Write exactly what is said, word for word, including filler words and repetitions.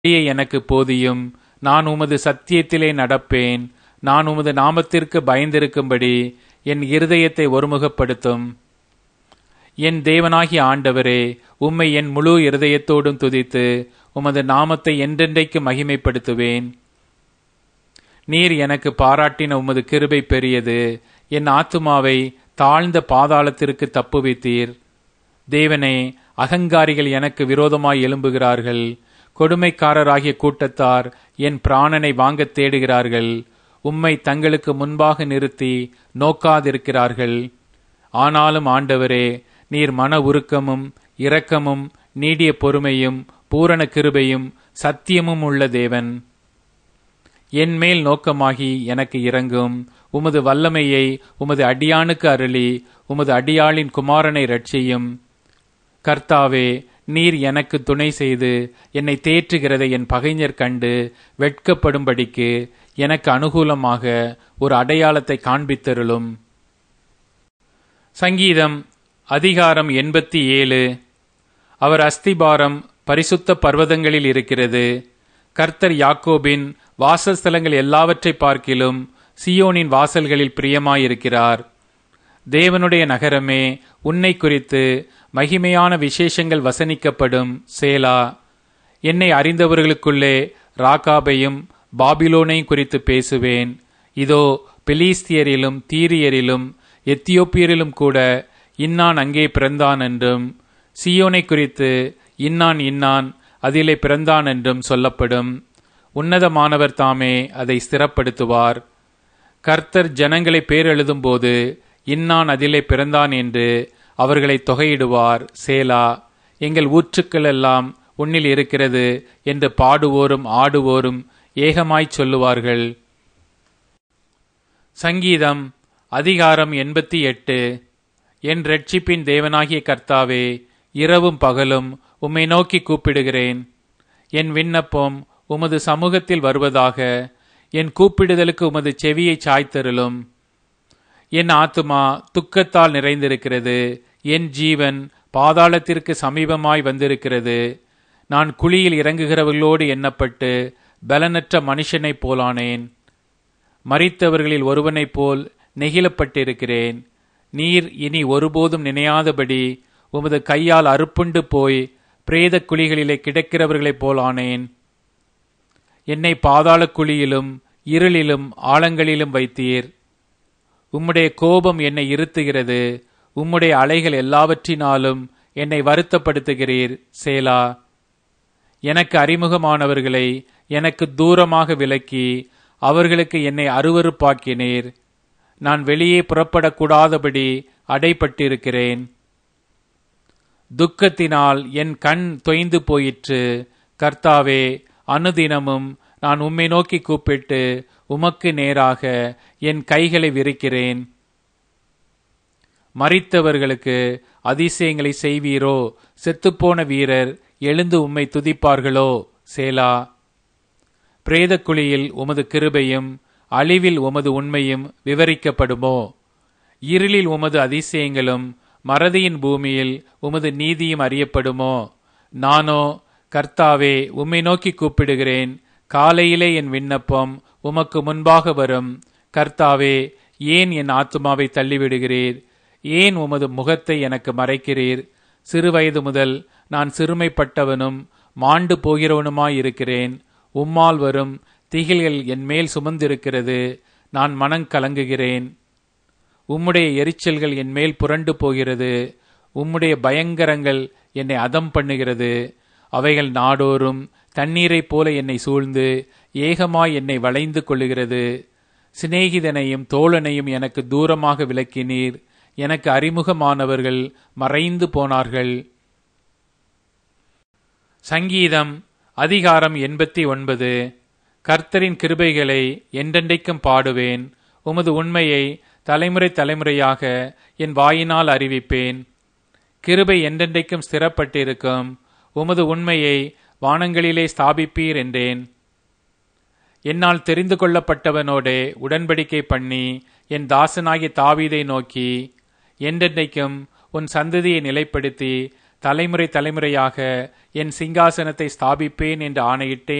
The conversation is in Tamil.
வழியை எனக்கு போதியும். நான் உமது சத்தியத்திலே நடப்பேன். நான் உமது நாமத்திற்கு பயந்திருக்கும்படி என் இருதயத்தை ஒருமுகப்படுத்தும். என் தேவனாகிய ஆண்டவரே, உம்மை என் முழு இருதயத்தோடும் துதித்து உமது நாமத்தை என்றென்றைக்கு மகிமைப்படுத்துவேன். நீர் எனக்கு பாராட்டின உமது கிருபை பெரியது. என் ஆத்துமாவை தாழ்ந்த பாதாளத்திற்கு தப்புவித்தீர். தேவனே, அகங்காரிகள் எனக்கு விரோதமாய் எழும்புகிறார்கள். கொடுமைக்காரராகிய கூட்டத்தார் என் பிராணனை வாங்கத் தேடுகிறார்கள். உம்மை தங்களுக்கு முன்பாக நிறுத்தி நோக்காதிருக்கிறார்கள். ஆனாலும் ஆண்டவரே, நீர் மன உருக்கமும் இரக்கமும் நீடிய பொறுமையும் பூரண கிருபையும் சத்தியமும் உள்ள தேவன். என் மேல் நோக்கமாகி எனக்கு இரங்கும். உமது வல்லமையை உமது அடியானுக்கு அருளி உமது அடியாளின் குமாரனை இரட்சியும். கர்த்தாவே, நீர் எனக்கு துணை செய்து என்னை தேற்றுகிறதை என் பகைஞர் கண்டு வெட்கப்படும்படிக்கு எனக்கு அனுகூலமாக ஒரு அடையாளத்தை காண்பித்தருளும். சங்கீதம் அதிகாரம் எண்பத்தி ஏழு. அவர் அஸ்திபாரம் பரிசுத்த பர்வதங்களில் இருக்கிறது. கர்த்தர் யாக்கோபின் வாசஸ்தலங்கள் எல்லாவற்றை பார்க்கிலும் சியோனின் வாசல்களில் பிரியமாயிருக்கிறார். தேவனுடைய நகரமே, உன்னை குறித்து மகிமையான விசேஷங்கள் வசனிக்கப்படும். சேலா. என்னை அறிந்தவர்களுக்குள்ளே ராகாபையும் பாபிலோனையும் குறித்து பேசுவேன். இதோ, பெலிஸ்தியரிலும் தீரியரிலும் எத்தியோப்பியரிலும் கூட இன்னான் அங்கே பிறந்தான் என்றும், சியோனை குறித்து இன்னான் இன்னான் அதிலே பிறந்தான் என்றும் சொல்லப்படும். உன்னதமானவர் தாமே அதை ஸ்திரப்படுத்துவார். கர்த்தர் ஜனங்களை பேரெழுதும் போது இன்னான் அதிலே பிறந்தான் என்று அவர்களை தொகையிடுவார். சேலா. எங்கள் ஊற்றுக்கள் எல்லாம் உன்னில் இருக்கிறது என்று பாடுவோரும் ஆடுவோரும் ஏகமாய்ச் சொல்லுவார்கள். சங்கீதம் அதிகாரம் எண்பத்தி எட்டு. என் இரட்சிப்பின் தேவனாகிய கர்த்தாவே, இரவும் பகலும் உம்மை நோக்கி கூப்பிடுகிறேன். என் விண்ணப்பம் உமது சமூகத்தில் வருவதாக. என் கூப்பிடுதலுக்கு உமது செவியை சாய்த்தருளும். என் ஆத்துமா துக்கத்தால் நிறைந்திருக்கிறது. என் ஜீவன் பாதாளத்திற்கு சமீபமாய் வந்திருக்கிறது. நான் குழியில் இறங்குகிறவர்களோடு எண்ணப்பட்டு பலனற்ற மனுஷனைப் போலானேன். மரித்தவர்களில் ஒருவனைப் போல் நெகிழப்பட்டிருக்கிறேன். நீர் இனி ஒருபோதும் நினையாதபடி உமது கையால் அறுப்புண்டு போய் பிரேத குழிகளிலே கிடக்கிறவர்களைப் போலானேன். என்னை பாதாள குழியிலும் இருளிலும் ஆழங்களிலும் வைத்தீர். உம்முடைய கோபம் என்னை இருத்துகிறது. உம்முடைய அலைகள் எல்லாவற்றினாலும் என்னை வருத்தப்படுத்துகிறீர். சேலா. எனக்கு அறிமுகமானவர்களை எனக்கு தூரமாக விலக்கி அவர்களுக்கு என்னை அருவருப்பாக்கினீர். நான் வெளியே புறப்படக்கூடாதபடி அடைபட்டிருக்கிறேன். துக்கத்தினால் என் கண் தொய்ந்து போயிற்று. கர்த்தாவே, அனுதினமும் நான் உம்மை நோக்கி கூப்பிட்டு உமக்கு நேராக என் கைகளை விரிக்கிறேன். மரித்தவர்களுக்கு அதிசயங்களை செய்வீரோ? செத்துப்போன வீரர் எழுந்து உம்மை துதிப்பார்களோ? சேலா. பிரேதக்குழியில் உமது கிருபையும் அழிவில் உமது உண்மையும் விவரிக்கப்படுமோ? இருளில் உமது அதிசயங்களும் மறதியின் பூமியில் உமது நீதியும் அறியப்படுமோ? நானோ, கர்த்தாவே, உம்மை நோக்கி கூப்பிடுகிறேன். காலையிலே என் விண்ணப்பம் உமக்கு முன்பாக வரும். கர்த்தாவே, ஏன் என் ஆத்துமாவை தள்ளிவிடுகிறீர்? ஏன் உமது முகத்தை எனக்கு மறைக்கிறீர்? சிறுவயது முதல் நான் சிறுமைப்பட்டவனும் மாண்டு போகிறவனுமாயிருக்கிறேன். உம்மால் வரும் திகில்கள் என் மேல் சுமந்திருக்கிறது. நான் மனம் கலங்குகிறேன். உம்முடைய எரிச்சல்கள் என் மேல் புரண்டு போகிறது. உம்முடைய பயங்கரங்கள் என்னை அதம் பண்ணுகிறது. அவைகள் நாடோறும் தண்ணீரைப் போல என்னை சூழ்ந்து ஏகமாய் என்னை வளைந்து கொள்ளுகிறது. சிநேகிதனையும் தோழனையும் எனக்கு தூரமாக விலக்கினீர். எனக்கு அறிமுகமானவர்கள் மறைந்து போனார்கள். சங்கீதம் அதிகாரம் எண்பத்தி ஒன்பது. கர்த்தரின் கிருபைகளை என்றென்றைக்கும் பாடுவேன். உமது உண்மையை தலைமுறை தலைமுறையாக என் வாயினால் அறிவிப்பேன். கிருபை என்றென்றைக்கும் ஸ்திரப்பட்டிருக்கும். உமது உண்மையை வானங்களிலே ஸ்தாபிப்பீர் என்றேன். என்னால் தெரிந்து கொள்ளப்பட்டவனோடே உடன்படிக்கை பண்ணி என் தாசனாகிய தாவீதை நோக்கி, என்றென்றைக்கும் உன் சந்ததியை நிலைப்படுத்தி தலைமுறை தலைமுறையாக என் சிங்காசனத்தை ஸ்தாபிப்பேன் என்று ஆணையிட்டேன்